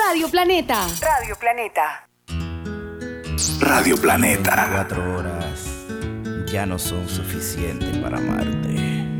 Radio Planeta. Radio Planeta. Radio Planeta. 4 horas ya no son suficientes para amarte.